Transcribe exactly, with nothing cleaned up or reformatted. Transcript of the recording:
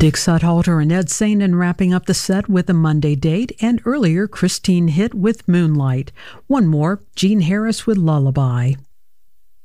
Dick Sudhalter and Ed Sainin wrapping up the set with a Monday Date, and earlier Christine Hitt with Moonlight. One more, Gene Harris with Lullaby.